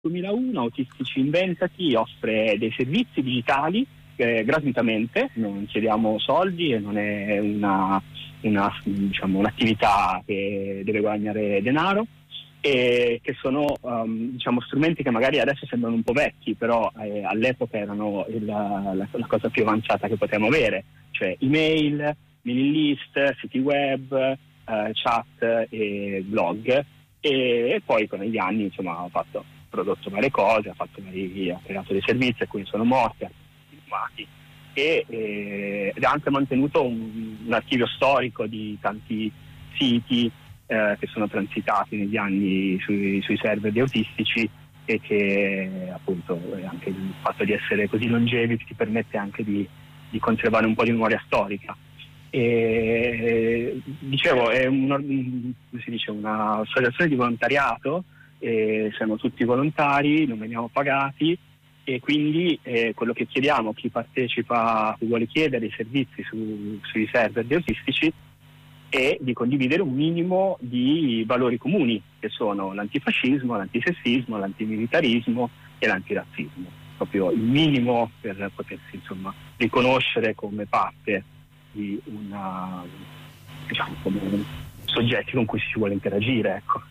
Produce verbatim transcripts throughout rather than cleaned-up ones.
duemilauno Autistici Inventati offre dei servizi digitali eh, gratuitamente, non chiediamo soldi e non è una, una, diciamo, un'attività che deve guadagnare denaro, e che sono um, diciamo, strumenti che magari adesso sembrano un po' vecchi, però eh, all'epoca erano il, la, la cosa più avanzata che potevamo avere, cioè email, mailing list, siti web, eh, chat e blog, e, e poi con gli anni insomma ho fatto prodotto varie cose, ha fatto vari, ha creato dei servizi a cui sono morti, filmati, e eh, ed ha anche mantenuto un, un archivio storico di tanti siti eh, che sono transitati negli anni sui, sui server di Autistici, e che appunto anche il fatto di essere così longevi ti permette anche di, di conservare un po' di memoria storica. E, dicevo, è un, come si dice, un'associazione di volontariato, e siamo tutti volontari, non veniamo pagati, e quindi eh, quello che chiediamo a chi partecipa, chi vuole chiedere i servizi su, sui server di Autistici, è di condividere un minimo di valori comuni, che sono l'antifascismo, l'antisessismo, l'antimilitarismo e l'antirazzismo, proprio il minimo per potersi insomma riconoscere come parte di una, diciamo, come soggetti con cui si vuole interagire, ecco.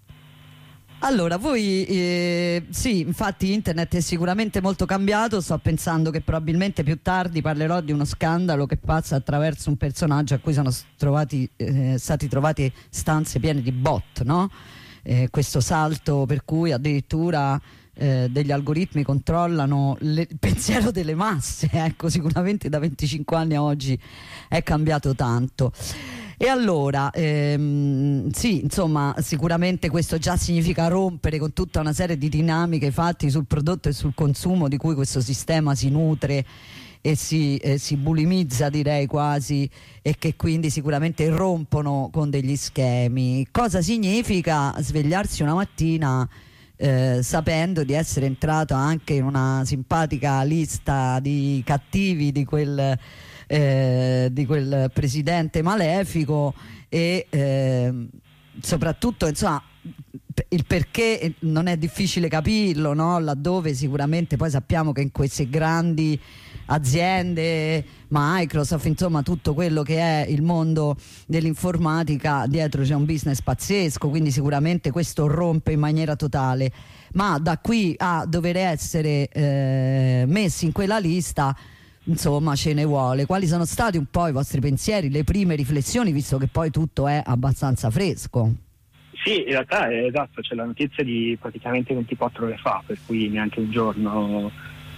Allora, voi eh, sì, infatti internet è sicuramente molto cambiato. Sto pensando che probabilmente più tardi parlerò di uno scandalo che passa attraverso un personaggio a cui sono trovati, eh, stati trovati stanze piene di bot, no? Eh, questo salto per cui addirittura eh, degli algoritmi controllano le, il pensiero delle masse, ecco, sicuramente da venticinque anni a oggi è cambiato tanto. E allora, ehm, sì, insomma, sicuramente questo già significa rompere con tutta una serie di dinamiche fatte sul prodotto e sul consumo di cui questo sistema si nutre e si, eh, si bulimizza, direi quasi, e che quindi sicuramente rompono con degli schemi. Cosa significa svegliarsi una mattina eh, sapendo di essere entrato anche in una simpatica lista di cattivi di quel... Eh, di quel presidente malefico, e eh, soprattutto insomma il perché non è difficile capirlo, no? Laddove sicuramente poi sappiamo che in queste grandi aziende, Microsoft, insomma tutto quello che è il mondo dell'informatica, dietro c'è un business pazzesco, quindi sicuramente questo rompe in maniera totale. Ma da qui a dover essere eh, messi in quella lista, insomma, ce ne vuole. Quali sono stati un po' i vostri pensieri, le prime riflessioni, visto che poi tutto è abbastanza fresco? Sì, in realtà è esatto, c'è la notizia di praticamente ventiquattro ore fa, per cui neanche un giorno,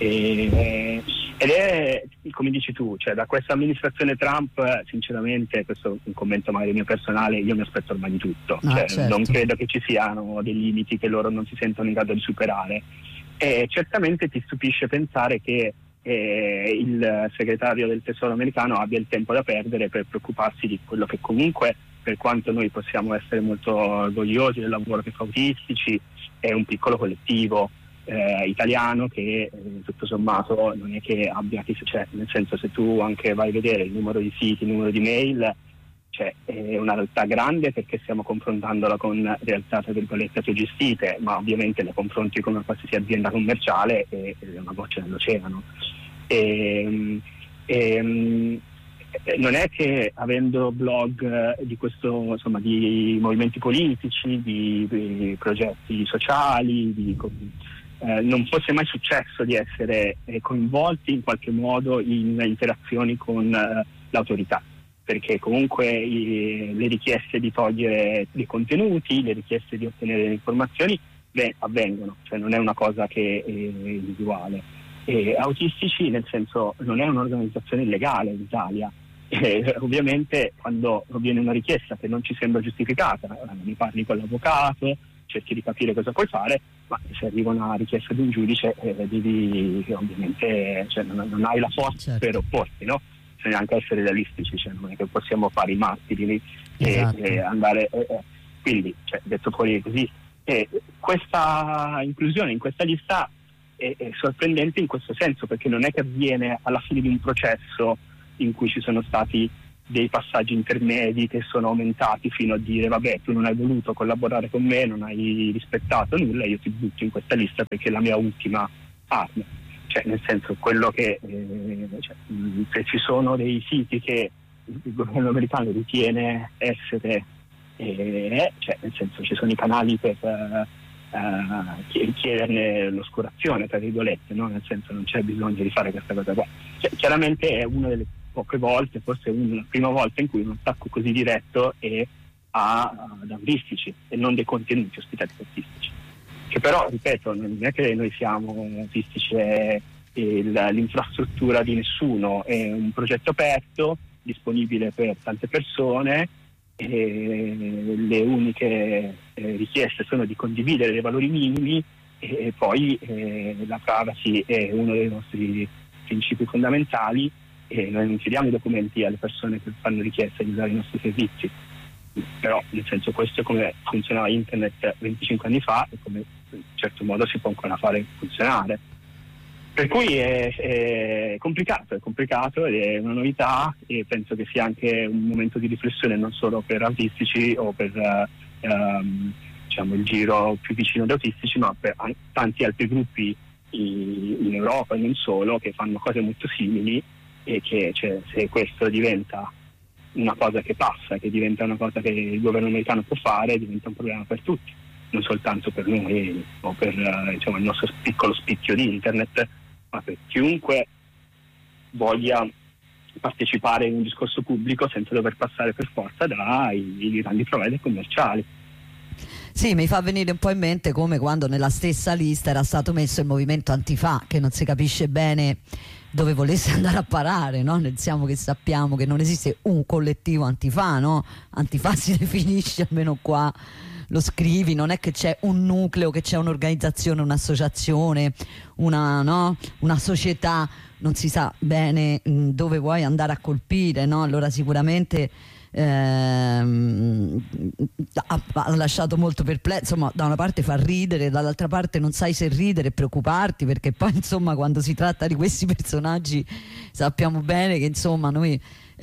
e, ed è come dici tu, cioè da questa amministrazione Trump, sinceramente, questo è un commento magari mio personale, io mi aspetto ormai di tutto, ah, cioè, certo. Non credo che ci siano dei limiti che loro non si sentono in grado di superare, e certamente ti stupisce pensare che eh, il segretario del Tesoro americano abbia il tempo da perdere per preoccuparsi di quello che comunque, per quanto noi possiamo essere molto orgogliosi del lavoro che fa Autistici, è un piccolo collettivo eh, italiano che eh, tutto sommato non è che abbia, cioè, nel senso, se tu anche vai a vedere il numero di siti, il numero di mail, cioè, è una realtà grande, perché stiamo confrontandola con realtà tra virgolette più gestite, ma ovviamente le confronti come qualsiasi azienda commerciale e è una goccia nell'oceano. E, e, non è che avendo blog di questo, insomma, di movimenti politici, di, di progetti sociali, di, eh, non fosse mai successo di essere eh, coinvolti in qualche modo in interazioni con eh, l'autorità, perché comunque i, le richieste di togliere dei contenuti, le richieste di ottenere le informazioni beh, avvengono, cioè non è una cosa che è individuale. E Autistici, nel senso, non è un'organizzazione illegale in Italia. Eh, ovviamente quando viene una richiesta che non ci sembra giustificata, ne parli con l'avvocato, cerchi di capire cosa puoi fare, ma se arriva una richiesta di un giudice eh, devi ovviamente, cioè, non, non hai la forza, certo, per opporti, no? Bisogna anche essere realistici, cioè non è che possiamo fare i martiri, esatto, e, e andare eh, eh. Quindi, cioè, detto fuori così, eh, questa inclusione in questa lista è, è sorprendente in questo senso, perché non è che avviene alla fine di un processo in cui ci sono stati dei passaggi intermedi che sono aumentati fino a dire vabbè, tu non hai voluto collaborare con me, non hai rispettato nulla, io ti butto in questa lista perché è la mia ultima arma. Cioè, nel senso, quello che eh, cioè, se ci sono dei siti che il governo americano ritiene essere eh, cioè, nel senso, ci sono i canali per eh, chiederne l'oscurazione, tra virgolette, no? Nel senso, non c'è bisogno di fare questa cosa qua. Cioè, chiaramente è una delle poche volte, forse una, la prima volta in cui un attacco così diretto è a, ad autistici e non dei contenuti ospitati autistici, che però, ripeto, non è che noi siamo autistici, è, è l'infrastruttura di nessuno, è un progetto aperto, disponibile per tante persone, e le uniche eh, richieste sono di condividere dei valori minimi, e poi eh, la privacy è uno dei nostri principi fondamentali, e noi non chiediamo i documenti alle persone che fanno richiesta di usare i nostri servizi. Però, nel senso, questo è come funzionava internet venticinque anni fa e come in certo modo si può ancora fare funzionare. Per cui è, è complicato, è complicato ed è una novità, e penso che sia anche un momento di riflessione non solo per autistici o per uh, um, diciamo, il giro più vicino ad autistici, ma per tanti altri gruppi in, in Europa e non solo, che fanno cose molto simili, e che, cioè, se questo diventa una cosa che passa, che diventa una cosa che il governo americano può fare, diventa un problema per tutti, non soltanto per noi o per diciamo, il nostro piccolo spicchio di internet, ma per chiunque voglia partecipare in un discorso pubblico senza dover passare per forza dai grandi provider commerciali. Sì, mi fa venire un po' in mente come quando nella stessa lista era stato messo il movimento Antifa, che non si capisce bene dove volesse andare a parare, no? Pensiamo che sappiamo che non esiste un collettivo Antifa, no? Antifa si definisce, almeno qua lo scrivi, non è che c'è un nucleo, che c'è un'organizzazione, un'associazione, una, no? una società, non si sa bene mh, dove vuoi andare a colpire, no? Allora sicuramente ehm, ha, ha lasciato molto perplesso, insomma, da una parte fa ridere, dall'altra parte non sai se ridere e preoccuparti, perché poi insomma quando si tratta di questi personaggi sappiamo bene che insomma noi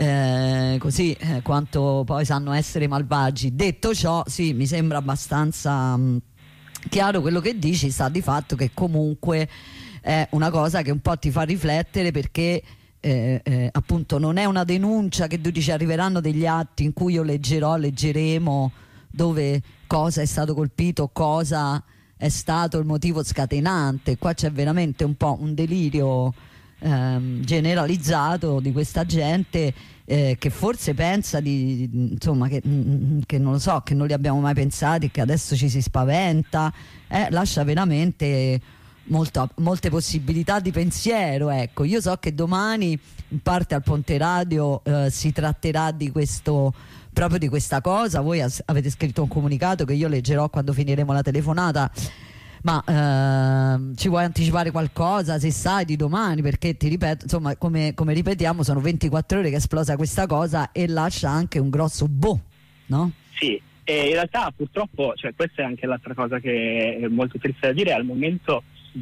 Eh, così eh, quanto poi sanno essere malvagi. Detto ciò, sì, mi sembra abbastanza mh, chiaro quello che dici, sta di fatto che comunque è una cosa che un po' ti fa riflettere, perché eh, eh, appunto non è una denuncia che tu dici arriveranno degli atti in cui io leggerò, leggeremo dove cosa è stato colpito, cosa è stato il motivo scatenante. Qua c'è veramente un po' un delirio Ehm, generalizzato di questa gente eh, che forse pensa di insomma che, che non lo so, che non li abbiamo mai pensati, che adesso ci si spaventa, eh, lascia veramente molta, molte possibilità di pensiero. Ecco, io so che domani in parte al Ponte Radio eh, si tratterà di questo, proprio di questa cosa. Voi as- avete scritto un comunicato che io leggerò quando finiremo la telefonata. Ma ehm, ci vuoi anticipare qualcosa, se sai, di domani? Perché ti ripeto, insomma, come, come ripetiamo, sono ventiquattro ore che è esplosa questa cosa e lascia anche un grosso boh, no? Sì, e in realtà purtroppo, cioè, questa è anche l'altra cosa che è molto triste da dire: al momento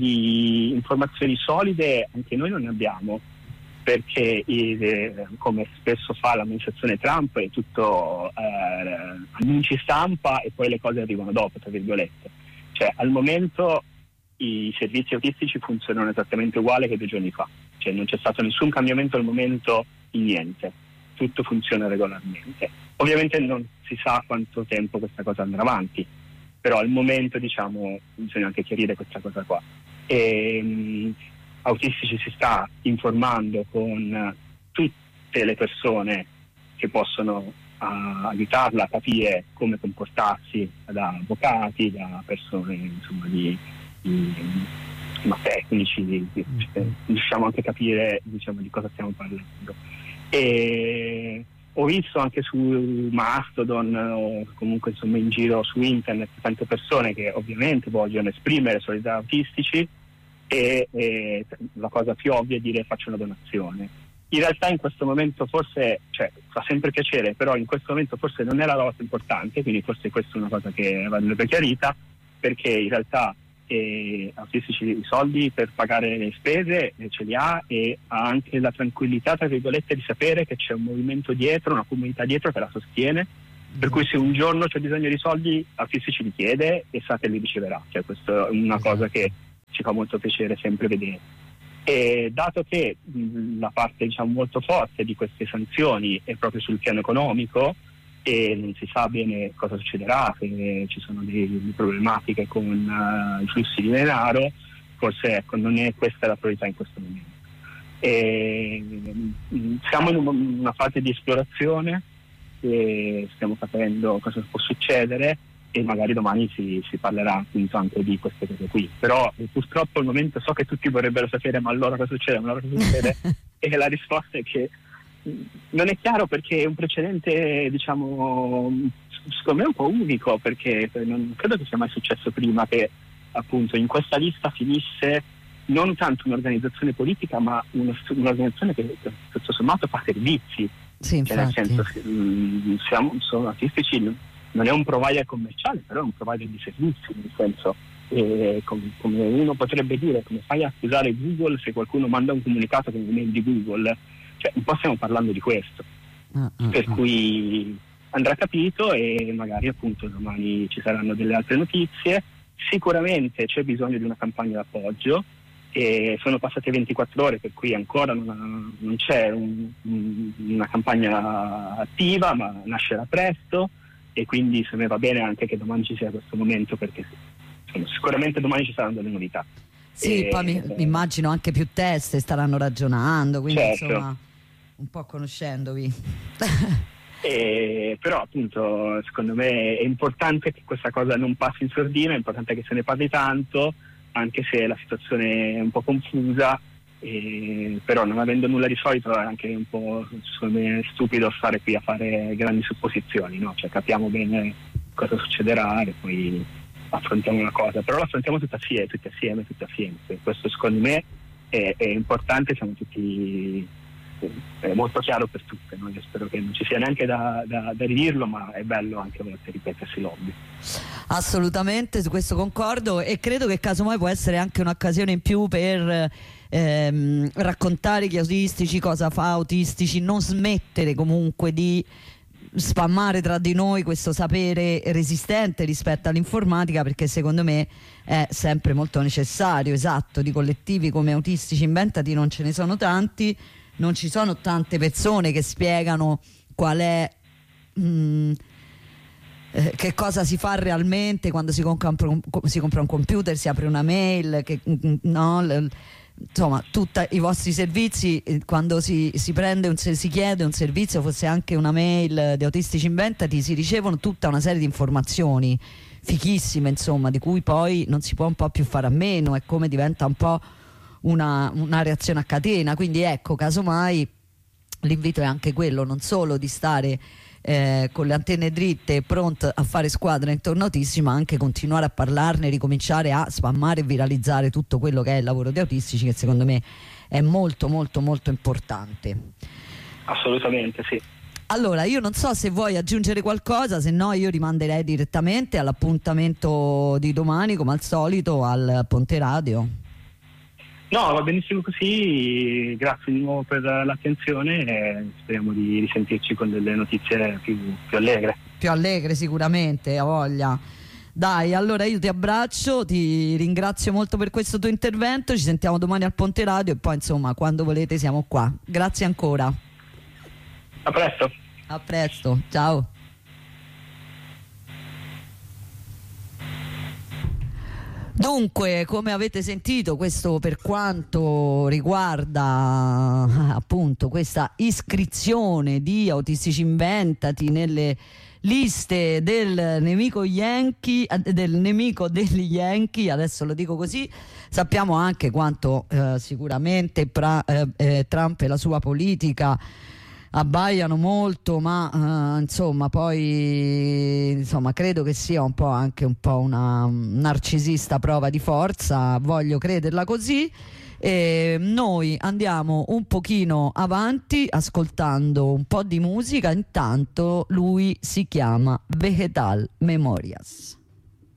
di informazioni solide anche noi non ne abbiamo, perché eh, come spesso fa l'amministrazione Trump è tutto eh, annunci stampa e poi le cose arrivano dopo, tra virgolette. Cioè, al momento i servizi autistici funzionano esattamente uguale che due giorni fa, cioè non c'è stato nessun cambiamento al momento in niente, tutto funziona regolarmente. Ovviamente non si sa quanto tempo questa cosa andrà avanti, però al momento, diciamo, bisogna anche chiarire questa cosa qua. E, um, Autistici si sta informando con tutte le persone che possono a aiutarla a capire come comportarsi, da avvocati, da persone insomma di, di ma tecnici, di, di, riusciamo anche a capire diciamo di cosa stiamo parlando. E ho visto anche su Mastodon o comunque insomma in giro su internet tante persone che ovviamente vogliono esprimere solidarietà autistici e, e la cosa più ovvia è dire faccio una donazione. In realtà in questo momento forse, cioè, fa sempre piacere, però in questo momento forse non è la cosa importante, quindi forse questa è una cosa che andrebbe chiarita, perché in realtà e autistici i soldi per pagare le spese ce li ha, e ha anche la tranquillità, tra virgolette, di sapere che c'è un movimento dietro, una comunità dietro che la sostiene, per cui se un giorno c'è bisogno di soldi autistici li chiede e sa che li riceverà. Cioè, questa è una cosa che ci fa molto piacere sempre vedere. E dato che mh, la parte, diciamo, molto forte di queste sanzioni è proprio sul piano economico e non si sa bene cosa succederà, se ci sono delle problematiche con uh, i flussi di denaro, forse ecco, non è questa la priorità in questo momento. E, mh, siamo in una fase di esplorazione e stiamo capendo cosa può succedere, e magari domani si, si parlerà appunto anche di queste cose qui. Però eh, purtroppo al momento so che tutti vorrebbero sapere ma allora cosa succede, ma allora cosa succede e la risposta è che mh, non è chiaro, perché è un precedente, diciamo, secondo me un po' unico, perché non credo che sia mai successo prima che appunto in questa lista finisse non tanto un'organizzazione politica ma uno, un'organizzazione che tutto sommato fa servizi. Sì, cioè, nel senso che mh, siamo, sono artistici, non è un provider commerciale, però è un provider di servizi, nel senso, eh, com- come uno potrebbe dire, come fai a accusare Google se qualcuno manda un comunicato con l'email di Google? Cioè, un po' stiamo parlando di questo, uh, uh, per uh. cui andrà capito, e magari appunto domani ci saranno delle altre notizie. Sicuramente c'è bisogno di una campagna d'appoggio, e sono passate ventiquattro ore, per cui ancora non, ha, non c'è un, un, una campagna attiva, ma nascerà presto, e quindi se me va bene anche che domani ci sia questo momento, perché insomma, sicuramente domani ci saranno delle novità. Sì, e, poi mi, eh, immagino anche più teste staranno ragionando, quindi certo. Insomma un po' conoscendovi. E, però appunto secondo me è importante che questa cosa non passi in sordina, è importante che se ne parli tanto, anche se la situazione è un po' confusa, e, però non avendo nulla di solito è anche un po', secondo me, stupido stare qui a fare grandi supposizioni, no? Cioè, capiamo bene cosa succederà e poi affrontiamo una cosa, però la affrontiamo tutti assieme, tutti assieme, tutti assieme. Questo secondo me è, è importante, siamo tutti, è molto chiaro per tutte, no? Io spero che non ci sia neanche da, da, da ridirlo, ma è bello anche a volte ripetersi l'hobby. Assolutamente, su questo concordo, e credo che casomai può essere anche un'occasione in più per ehm, raccontare gli autistici, cosa fa autistici, non smettere comunque di spammare tra di noi questo sapere resistente rispetto all'informatica, perché secondo me è sempre molto necessario. Esatto, di collettivi come Autistici Inventati non ce ne sono tanti, non ci sono tante persone che spiegano qual è mh, eh, che cosa si fa realmente quando si compra, un, si compra un computer, si apre una mail, che, no, l, insomma tutti i vostri servizi, quando si, si prende un, si chiede un servizio, fosse anche una mail di Autistici Inventati, si ricevono tutta una serie di informazioni fichissime, insomma, di cui poi non si può un po' più fare a meno, è come diventa un po' una, una reazione a catena. Quindi ecco, casomai l'invito è anche quello, non solo di stare eh, con le antenne dritte pronte a fare squadra intorno a Autistici, ma anche continuare a parlarne, ricominciare a spammare e viralizzare tutto quello che è il lavoro di Autistici, che secondo me è molto molto molto importante. Assolutamente sì. Allora, io non so se vuoi aggiungere qualcosa, se no io rimanderei direttamente all'appuntamento di domani, come al solito, al Ponte Radio. No, va benissimo così, grazie di nuovo per l'attenzione e speriamo di risentirci con delle notizie più, più allegre. Più allegre sicuramente, ha voglia. Dai, allora io ti abbraccio, ti ringrazio molto per questo tuo intervento, ci sentiamo domani al Ponte Radio e poi insomma quando volete siamo qua. Grazie ancora. A presto. A presto, ciao. Dunque, come avete sentito, questo per quanto riguarda appunto questa iscrizione di Autistici Inventati nelle liste del nemico Yankee, del nemico degli Yankee, adesso lo dico così. Sappiamo anche quanto eh, sicuramente pra, eh, eh, Trump e la sua politica abbaiano molto, ma uh, insomma poi insomma credo che sia un po' anche un po' una narcisista prova di forza, voglio crederla così. E noi andiamo un pochino avanti ascoltando un po' di musica, intanto lui si chiama Vegetal Memorias.